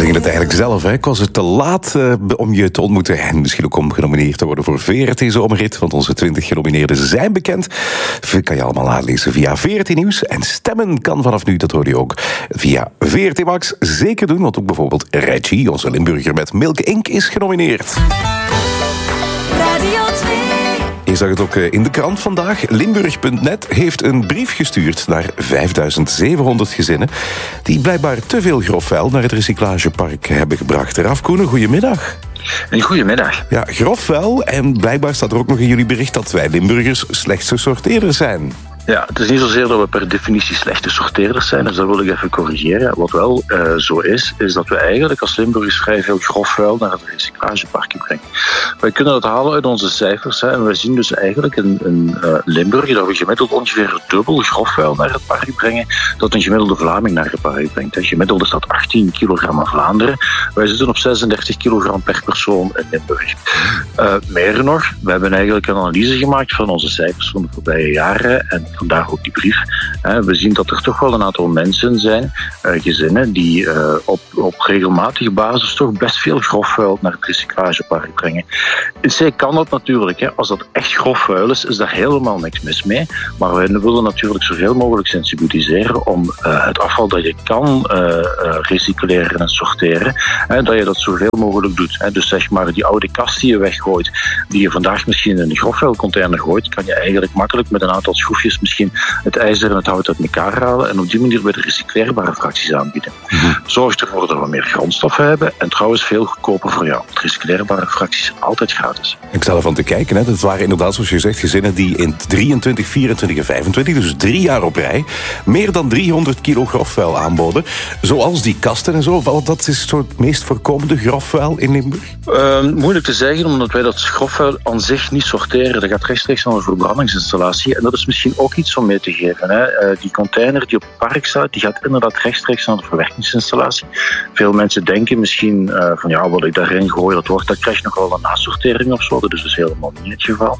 zingen het eigenlijk zelf. Hè? Ik was het te laat om je te ontmoeten. En misschien ook om genomineerd te worden voor VRT Zomerhit. Want onze 20 genomineerden zijn bekend. Kan je allemaal nalezen via VRT Nieuws. En stemmen kan vanaf nu, dat hoor je ook, via VRT Max. Zeker doen, want ook bijvoorbeeld Reggie, onze Limburger met Milk Inc. is genomineerd. Radio 2. Je zag het ook in de krant vandaag. Limburg.net heeft een brief gestuurd naar 5700 gezinnen die blijkbaar te veel grofvuil naar het recyclagepark hebben gebracht. Raf Koenen, goedemiddag. Goedemiddag. Ja, grofvuil. En blijkbaar staat er ook nog in jullie bericht dat wij Limburgers slechtste sorteerders zijn. Ja, het is niet zozeer dat we per definitie slechte sorteerders zijn, dus dat wil ik even corrigeren. Wat wel zo is dat we eigenlijk als Limburgers vrij veel grofvuil naar het recyclagepark brengen. Wij kunnen dat halen uit onze cijfers, en wij zien dus eigenlijk in Limburg dat we gemiddeld ongeveer dubbel grofvuil naar het park brengen dat een gemiddelde Vlaming naar het park brengt. Gemiddeld is dat 18 kilogram in Vlaanderen. Wij zitten op 36 kilogram per persoon in Limburg. Meer nog, we hebben eigenlijk een analyse gemaakt van onze cijfers van de voorbije jaren en vandaar ook die brief. We zien dat er toch wel een aantal mensen zijn, gezinnen, die op regelmatige basis toch best veel grofvuil naar het recyclagepark brengen. In C kan dat natuurlijk. Als dat echt grofvuil is daar helemaal niks mis mee. Maar wij willen natuurlijk zoveel mogelijk sensibiliseren om het afval dat je kan recycleren en sorteren, dat je dat zoveel mogelijk doet. Dus zeg maar die oude kast die je weggooit, die je vandaag misschien in een grofvuilcontainer gooit, kan je eigenlijk makkelijk met een aantal schroefjes misschien het ijzer en het hout uit elkaar halen en op die manier bij de recycleerbare fracties aanbieden. Zorgt ervoor dat we meer grondstoffen hebben en trouwens veel goedkoper voor jou. De recycleerbare fracties altijd gratis. Ik sta ervan te kijken. Het waren inderdaad, zoals je zegt, gezinnen die in 23, 24 en 25, dus 3 jaar op rij, meer dan 300 kilo grofvuil aanboden. Zoals die kasten en zo. Wat is het meest voorkomende grofvuil in Limburg? Moeilijk te zeggen, omdat wij dat grofvuil aan zich niet sorteren. Dat gaat rechtstreeks naar de verbrandingsinstallatie. En dat is misschien ook iets om mee te geven. Die container die op het park staat, die gaat inderdaad rechtstreeks naar de verwerkingsinstallatie. Veel mensen denken misschien van wat ik daarin gooi, dat krijgt nog wel een nasortering of zo. Dat is dus helemaal niet het geval.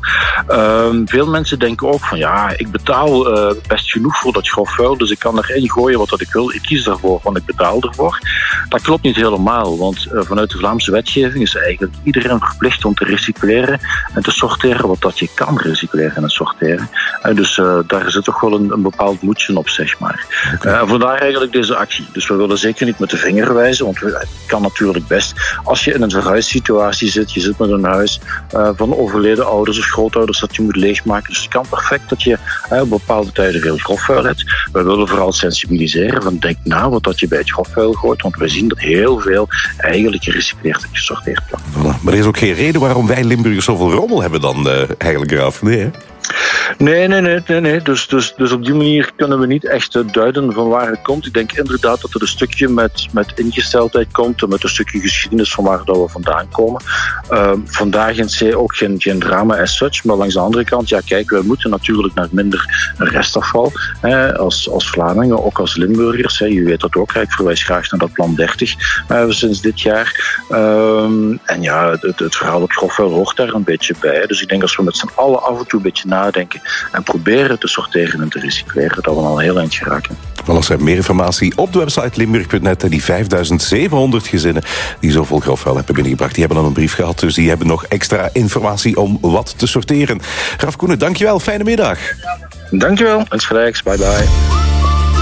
Veel mensen denken ook van ik betaal best genoeg voor dat grofvuil, dus ik kan erin gooien wat ik wil. Ik kies daarvoor, want ik betaal ervoor. Dat klopt niet helemaal, want vanuit de Vlaamse wetgeving is eigenlijk iedereen verplicht om te recycleren en te sorteren wat dat je kan recycleren en sorteren. Dus daar zit toch wel een bepaald moedje op, zeg maar. Okay. Vandaar eigenlijk deze actie. Dus we willen zeker niet met de vinger wijzen, want het kan natuurlijk best. Als je in een verhuissituatie zit, je zit met een huis van overleden ouders of grootouders dat je moet leegmaken. Dus het kan perfect dat je op bepaalde tijden veel grofvuil hebt. We willen vooral sensibiliseren van denk na wat dat je bij het grofvuil gooit, want wij zien dat heel veel eigenlijk gerecycleerd en gesorteerd wordt. Voilà. Maar er is ook geen reden waarom wij Limburgers zoveel rommel hebben dan eigenlijk eraf. Nee, hè? Nee. Dus op die manier kunnen we niet echt duiden van waar het komt. Ik denk inderdaad dat er een stukje met ingesteldheid komt en met een stukje geschiedenis van waar dat we vandaan komen. Vandaag in C ook geen drama as such, maar langs de andere kant, kijk, we moeten natuurlijk naar minder restafval. Als Vlamingen, ook als Limburgers. Je weet dat ook, ik verwijs graag naar dat plan 30 sinds dit jaar. Het verhaal op grofvuil hoort daar een beetje bij. Dus ik denk als we met z'n allen af en toe een beetje nadenken en proberen te sorteren en te recycleren, dat we al heel eind geraken. Alles en meer informatie op de website limburg.net. En die 5700 gezinnen die zoveel grofvuil hebben binnengebracht, die hebben dan een brief gehad, dus die hebben nog extra informatie om wat te sorteren. Raf Koenen, dankjewel. Fijne middag. Dankjewel. Insgelijks. Bye bye.